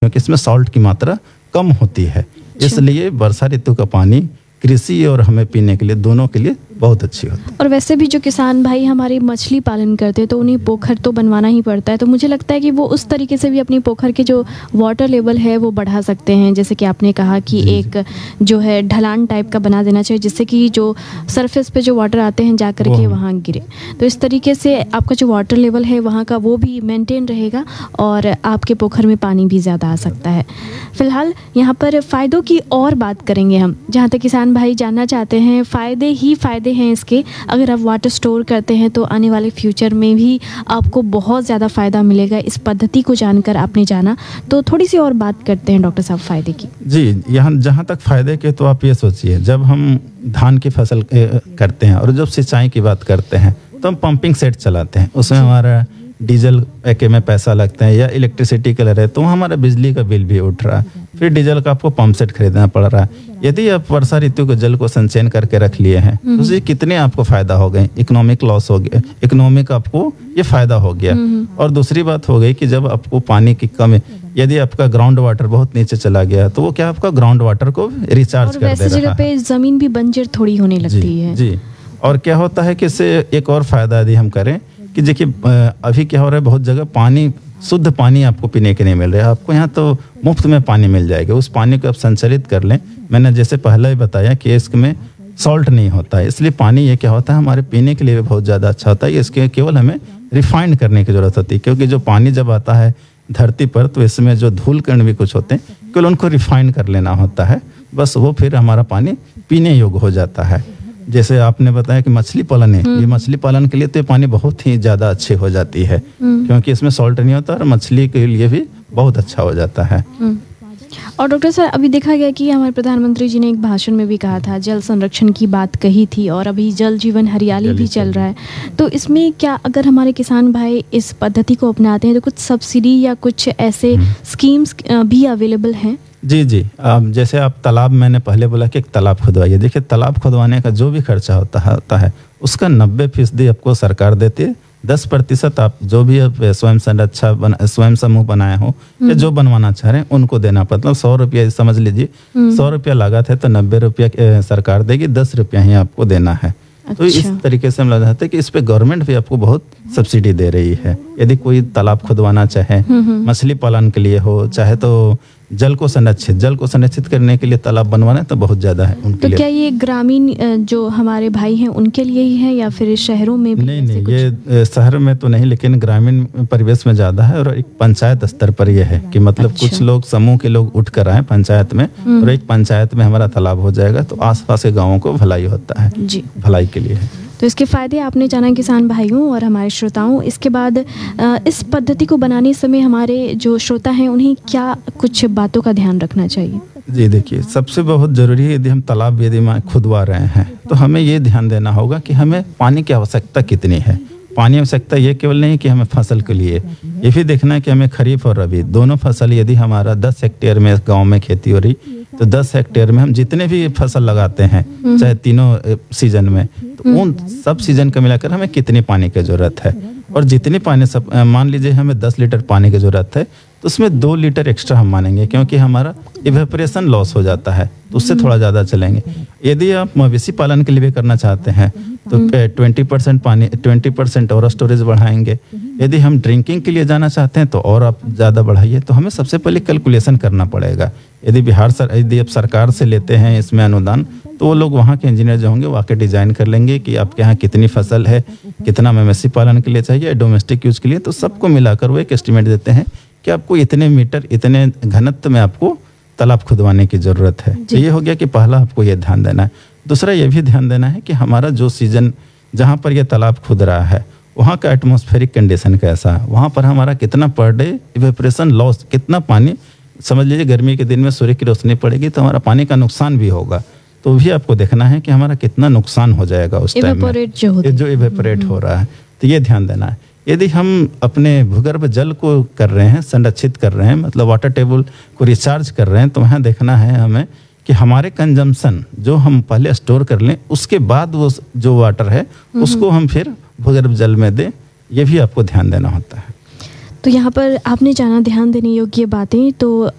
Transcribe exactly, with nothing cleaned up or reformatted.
क्योंकि इसमें सॉल्ट की मात्रा कम होती है। इसलिए वर्षा ऋतु का पानी कृषि और हमें पीने के लिए दोनों के लिए बहुत अच्छी होती है। और वैसे भी जो किसान भाई हमारे मछली पालन करते हैं तो उन्हें पोखर तो बनवाना ही पड़ता है, तो मुझे लगता है कि वो उस तरीके से भी अपनी पोखर के जो वाटर लेवल है वो बढ़ा सकते हैं। जैसे कि आपने कहा कि एक जो है ढलान टाइप का बना देना चाहिए जिससे कि जो सरफेस पे जो वाटर आते हैं जा कर के वहाँ गिरे, तो इस तरीके से आपका जो वाटर लेवल है वहाँ का वो भी मेंटेन रहेगा और आपके पोखर में पानी भी ज़्यादा आ सकता है। फिलहाल यहाँ पर फ़ायदों की और बात करेंगे हम, जहाँ तक किसान भाई जानना चाहते हैं फ़ायदे ही फ़ायदे हैं इसके। अगर आप वाटर स्टोर करते हैं तो आने वाले फ्यूचर में भी आपको बहुत ज़्यादा फ़ायदा मिलेगा। इस पद्धति को जानकर आपने जाना, तो थोड़ी सी और बात करते हैं डॉक्टर साहब फ़ायदे की। जी, यहाँ जहाँ तक फ़ायदे के, तो आप ये सोचिए, जब हम धान की फसल करते हैं और जब सिंचाई की बात करते हैं तो हम पंपिंग सेट चलाते हैं, उसमें हमारा डीजल पैके में पैसा लगता है या इलेक्ट्रिसिटी के ले रहे तो हमारा बिजली का बिल भी उठ रहा है, फिर डीजल का आपको पंप सेट खरीदना पड़ रहा है। यदि आप वर्षा ऋतु के जल को संचयन करके रख लिए हैं तो उससे कितने आपको फायदा हो गए, इकोनॉमिक लॉस हो गया, इकोनॉमिक आपको ये फायदा हो गया। और दूसरी बात हो गई कि जब आपको पानी की कमी, यदि आपका ग्राउंड वाटर बहुत नीचे चला गया तो वो क्या आपका ग्राउंड वाटर को रिचार्ज कर दे रहा है। जगह पे जमीन भी बंजर थोड़ी होने लगती है। जी, और क्या होता है कि इससे एक और फायदा यदि हम करें कि देखिए अभी क्या हो रहा है, बहुत जगह पानी, शुद्ध पानी आपको पीने के नहीं मिल रहा है। आपको यहाँ तो मुफ्त में पानी मिल जाएगा, उस पानी को आप संचरित कर लें। मैंने जैसे पहले ही बताया कि इसमें सॉल्ट नहीं होता है, इसलिए पानी ये क्या होता है हमारे पीने के लिए भी बहुत ज़्यादा अच्छा होता है। इसके केवल हमें रिफाइंड करने की ज़रूरत होती है, क्योंकि जो पानी जब आता है धरती पर तो इसमें जो धूल कण भी कुछ होते हैं, केवल उनको रिफाइंड कर लेना होता है, बस वो फिर हमारा पानी पीने योग्य हो जाता है। जैसे आपने बताया कि मछली पालन है, ये मछली पालन के लिए तो ये पानी बहुत ही ज़्यादा अच्छी हो जाती है, क्योंकि इसमें सॉल्ट नहीं होता और मछली के लिए भी बहुत अच्छा हो जाता है। और डॉक्टर सर, अभी देखा गया कि हमारे प्रधानमंत्री जी ने एक भाषण में भी कहा था, जल संरक्षण की बात कही थी, और अभी जल जीवन हरियाली भी चल रहा है। तो इसमें क्या अगर हमारे किसान भाई इस पद्धति को अपनाते हैं तो कुछ सब्सिडी या कुछ ऐसे स्कीम्स भी अवेलेबल हैं? जी जी, अब जैसे आप तालाब, मैंने पहले बोला कि एक तालाब खुदवाइए। देखिए, तालाब खुदवाने का जो भी खर्चा होता है होता है उसका नब्बे फीसदी आपको सरकार देती है, दस प्रतिशत आप जो भी आप स्वयं संरक्षा बना, स्वयं समूह बनाए हो या जो बनवाना चाह रहे हैं उनको देना पड़ता है। मतलब सौ रुपया समझ लीजिए, सौ रुपया लागत है तो नब्बे रुपया सरकार देगी, दस रुपया ही आपको देना है। अच्छा। तो इस तरीके से हम लग जाते हैं कि इस पे गवर्नमेंट भी आपको बहुत सब्सिडी दे रही है। यदि कोई तालाब खुदवाना चाहे, मछली पालन के लिए हो, चाहे तो जल को संरक्षित जल को संरक्षित करने के लिए तालाब बनवाना तो बहुत ज़्यादा है उनके तो लिए। क्या ये ग्रामीण जो हमारे भाई हैं उनके लिए ही है या फिर शहरों में भी? नहीं नहीं, ये शहर में तो नहीं, लेकिन ग्रामीण परिवेश में ज़्यादा है। और एक पंचायत स्तर पर यह है कि मतलब अच्छा। कुछ लोग समूह के लोग उठ कर आए पंचायत में, और एक पंचायत में हमारा तालाब हो जाएगा तो आसपास के गाँवों को भलाई होता है, जी भलाई के लिए है। तो इसके फ़ायदे आपने जाना किसान भाइयों और हमारे श्रोताओं। इसके बाद इस पद्धति को बनाने समय हमारे जो श्रोता हैं उन्हें क्या कुछ बातों का ध्यान रखना चाहिए? जी देखिए, सबसे बहुत ज़रूरी है, यदि हम तालाब यदि खुदवा रहे हैं तो हमें ये ध्यान देना होगा कि हमें पानी की आवश्यकता कितनी है। पानी की आवश्यकता ये केवल नहीं कि हमें फसल के लिए, ये भी देखना है कि हमें खरीफ और रबी दोनों फसल, यदि हमारा दस हेक्टेयर में गाँव में खेती हो रही तो दस हेक्टेयर में हम जितने भी फसल लगाते हैं चाहे तीनों सीजन में, तो उन सब सीजन का मिलाकर हमें कितनी पानी की ज़रूरत है। और जितनी पानी सब, मान लीजिए हमें दस लीटर पानी की ज़रूरत है तो उसमें दो लीटर एक्स्ट्रा हम मानेंगे, क्योंकि हमारा इवेपोरेशन लॉस हो जाता है तो उससे थोड़ा ज़्यादा चलेंगे। यदि आप मवेशी पालन के लिए भी करना चाहते हैं तो ट्वेंटी परसेंट पानी ट्वेंटी परसेंट और स्टोरेज बढ़ाएंगे। यदि हम ड्रिंकिंग के लिए जाना चाहते हैं तो और आप ज़्यादा बढ़ाइए। तो हमें सबसे पहले कैलकुलेशन करना पड़ेगा। यदि बिहार सर यदि आप सरकार से लेते हैं इसमें अनुदान, तो वो लोग वहाँ के इंजीनियर जो होंगे वो आके डिज़ाइन कर लेंगे कि आपके यहाँ कितनी फसल है, कितना मवेशी पालन के लिए चाहिए, डोमेस्टिक यूज़ के लिए, तो सबको मिलाकर वो एक एस्टिमेट देते हैं कि आपको इतने मीटर, इतने घनत्व में आपको तालाब खुदवाने की ज़रूरत है। तो ये हो गया कि पहला आपको ये ध्यान देना है। दूसरा ये भी ध्यान देना है कि हमारा जो सीजन जहाँ पर यह तालाब खुद रहा है वहाँ का एटमॉस्फेरिक कंडीशन कैसा है, वहाँ पर हमारा कितना पर डे इवेपोरेशन लॉस, कितना पानी, समझ लीजिए गर्मी के दिन में सूर्य की रोशनी पड़ेगी तो हमारा पानी का नुकसान भी होगा, तो भी आपको देखना है कि हमारा कितना नुकसान हो जाएगा उस टाइम में जो, जो इवेपोरेट हो रहा है। तो ये ध्यान देना है। यदि हम अपने भूगर्भ जल को कर रहे हैं, संरक्षित कर रहे हैं, मतलब वाटर टेबल को रिचार्ज कर रहे हैं, तो वहाँ देखना है हमें कि हमारे कंजम्पशन जो हम पहले स्टोर कर लें उसके बाद वो जो वाटर है उसको हम फिर भूगर्भ जल में दें, ये भी आपको ध्यान देना होता है। तो यहाँ पर आपने जाना ध्यान देने योग्य बातें। तो